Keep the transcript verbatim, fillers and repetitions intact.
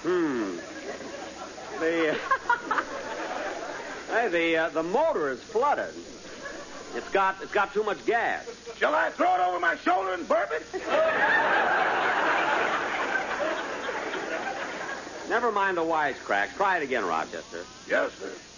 Hmm. The... Uh, hey, the, uh, the motor is flooded. It's got, it's got too much gas. Shall I throw it over my shoulder and burp it? Never mind the wisecrack. Try it again, Rochester. Yes, sir.